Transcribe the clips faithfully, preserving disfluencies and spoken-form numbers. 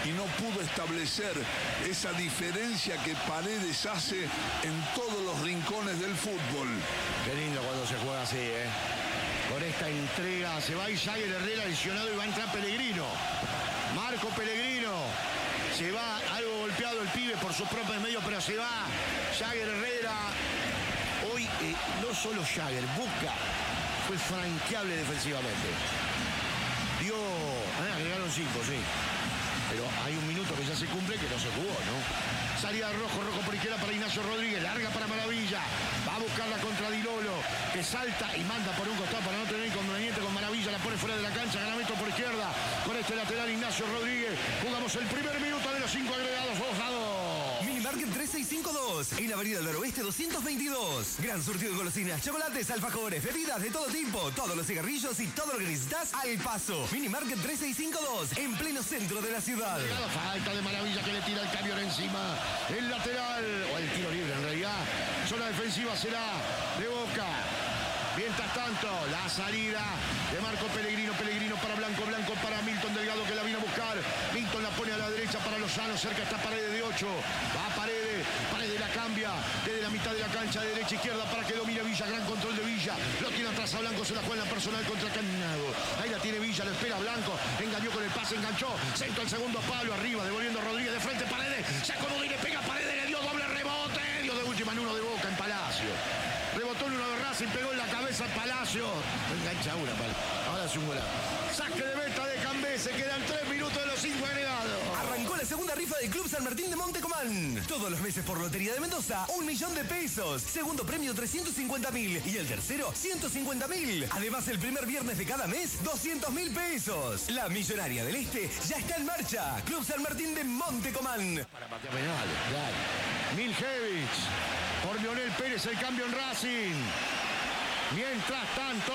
y no pudo establecer esa diferencia que Paredes hace en todos los rincones del fútbol. Qué lindo cuando se juega así, ¿eh? Con esta entrega se va Jagger Herrera lesionado y va a entrar Pellegrino. Marco Pellegrino. Se va algo golpeado el pibe por sus propios medios, pero se va Jagger Herrera. Hoy eh, no solo Jagger, Boca fue franqueable defensivamente. Dio... Ah, agregaron cinco, sí. Pero hay un minuto que ya se cumple que no se jugó, ¿no? Salida rojo, rojo por izquierda para Ignacio Rodríguez. Larga para Maravilla. Va a buscarla contra Di Lolo, que salta y manda por un costado para no tener inconveniente con Maravilla. La pone fuera de la cancha. Gana metro por izquierda. Con este lateral Ignacio Rodríguez. Jugamos el primer minuto de los cinco agregados. dos a dos. Minimarket tres seis cinco dos. En Avenida del Oeste doscientos veintidós. Gran surtido de golosinas, chocolates, alfajores, bebidas de todo tipo. Todos los cigarrillos y todo lo que necesitas al paso. Minimarket tres seis cinco dos. En pleno centro de la ciudad. Falta de Maravilla que le tira el camión encima. El lateral, o el tiro libre en realidad. Zona defensiva será de Boca. Mientras tanto, la salida de Marco Pellegrino. Pellegrino para Blanco, Blanco para Milton Delgado que la vino a buscar. Milton la pone a la derecha para Lozano. Cerca está Paredes de ocho. Va Paredes. Paredes la cambia desde la mitad de la cancha, de derecha a izquierda para que domine Villa. Gran control de Villa. Lo tiene atrás a Blanco. Se la juega en la personal contra Caminado. Ahí la tiene Villa. Lo espera Blanco. Engañó con el pase. Enganchó. Centro al segundo palo. Arriba. Devolviendo a Rodríguez de frente. Paredes. Se acomoda y le pega a Paredes. Le dio doble rebote. Dio de última en uno de Boca en Palacio. Rebotó en uno de Racing, pegó en la cabeza al Palacio. Engancha una, ahora es un golazo. Saque de meta de Cambese, quedan tres minutos de los cinco agregados. Arrancó la segunda rifa del Club San Martín de Montecomán. Todos los meses por Lotería de Mendoza, un millón de pesos. Segundo premio, trescientos cincuenta mil. Y el tercero, ciento cincuenta mil. Además, el primer viernes de cada mes, doscientos mil pesos. La Millonaria del Este ya está en marcha. Club San Martín de Montecomán. Para patear penales, claro. Miljevich. Por Leonel Pérez el cambio en Racing. Mientras tanto,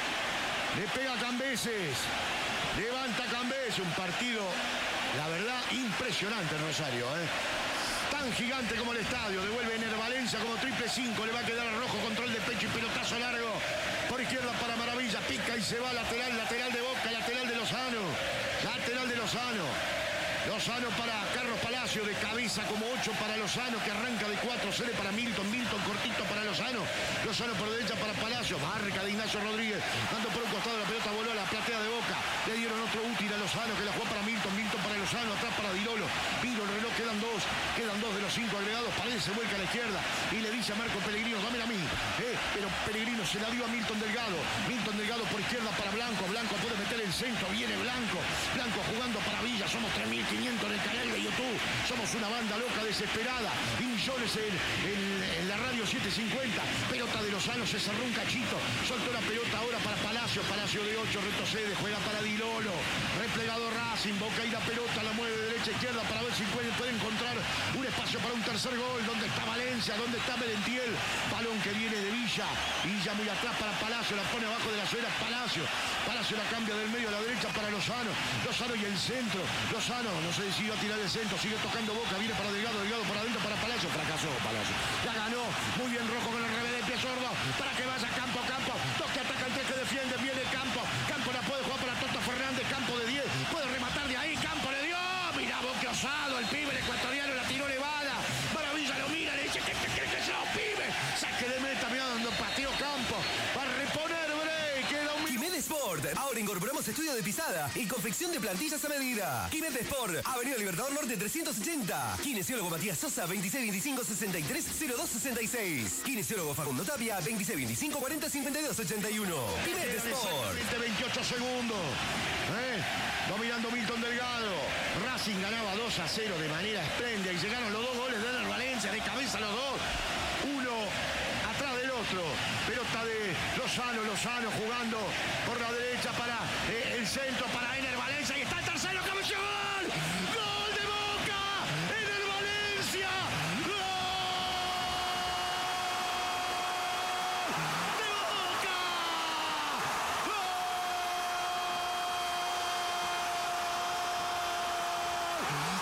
le pega a Cambeses. Levanta Cambese. Un partido, la verdad, impresionante en Rosario, ¿eh? Tan gigante como el estadio. Devuelve Ener Valencia como triple cinco. Le va a quedar a Rojo, control de pecho y pelotazo largo. Por izquierda para Maravilla. Pica y se va. Lateral, lateral de Boca. Lateral de Lozano. Lateral de Lozano. Lozano para Carlos Palacio, de cabeza como ocho para Lozano, que arranca de cuatro, sale para Milton, Milton cortito para Lozano, Lozano por derecha para Palacio, marca de Ignacio Rodríguez, dando por un costado la pelota, voló a la platea de Boca, le dieron otro útil a Lozano, que la jugó para Milton, Milton para Lozano, atrás para Di Lolo, vino el reloj, quedan dos, quedan dos de los cinco agregados, Paredes se vuelca a la izquierda y le dice a Marco Pellegrino, dámela a mí, eh, pero Pellegrino se la dio a Milton Delgado, Milton Delgado por izquierda para Blanco, Blanco puede meter el centro, viene Blanco, Blanco jugando para Villa, somos tres mil quinientos en el canal de YouTube, somos una banda loca desesperada, y millones en, en, en la radio setecientos cincuenta, pelota de Lozano, se cerró un cachito, soltó la pelota ahora para Palacio, Palacio de ocho, retrocede, juega para Di Lolo, replegado Racing, Boca y la pelota, la mueve de derecha a izquierda para ver si puede, puede encontrar un espacio para un tercer gol, donde está Valencia, donde está Merentiel, balón que viene de Villa, Villa muy atrás para Palacio, la pone abajo de la suela, Palacio, Palacio la cambia del medio a la derecha para Lozano, Lozano y el centro, Lozano, no sé si iba a tirar el centro, sigue tocando Boca, viene para Delgado, Delgado para adentro para Palacio, fracasó Palacio, la ganó, muy bien Rojo con el revés de pie sordo, para que vaya Campo, Campo, dos que atacan, tres que defienden, viene Campo, Campo la puede jugar para Toto Fernández, Campo de diez, puede rematar de ahí, Campo le dio, mira Boca osado, el pibe, el ecuatoriano la tiró elevada, Maravilla lo mira, le dice, ¿qué te crees que sea, pibe? Saque de meta, mira donde pateó Campo, para reponer, break, queda un... Quimed Sport, ahora incorporamos estudio de pisada y confección de plantillas a medida. Quimed Sport, Avenida Libertador Norte trescientos ochenta. Kinesiólogo Matías Sosa, veintiséis veinticinco sesenta y tres cero dos sesenta y seis. Kinesiólogo Facundo Tapia, veintiséis veinticinco cuarenta cincuenta y dos ochenta y uno. Quimed Sport. veintiocho segundos. ¿Eh? Dominando Milton Delgado. Racing ganaba dos a cero de manera espléndida y llegaron los dos goles de Ener Valencia, de cabeza los dos. Uno atrás del otro. Pelota de Lozano, Lozano jugando por la derecha para eh, el centro, para Ener Valencia. Y está el tercero, cabeceo, gol. ¡Gol de Boca! Ener Valencia. ¡Gol de Boca! ¡Gol